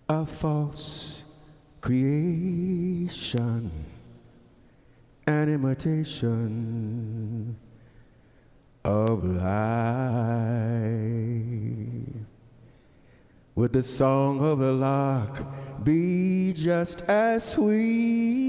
a false creation, an imitation of life. Would the song of the lark be just as sweet